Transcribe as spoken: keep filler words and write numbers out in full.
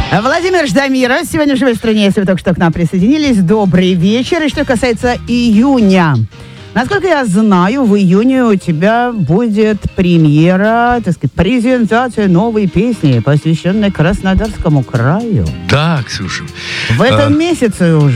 Владимир Ждамиров сегодня в «Живой стране», если вы только что к нам присоединились. Добрый вечер. И что касается июня. Насколько я знаю, в июне у тебя будет премьера, так сказать, презентация новой песни, посвященной Краснодарскому краю. Да, Ксюша. В этом а... месяце уже.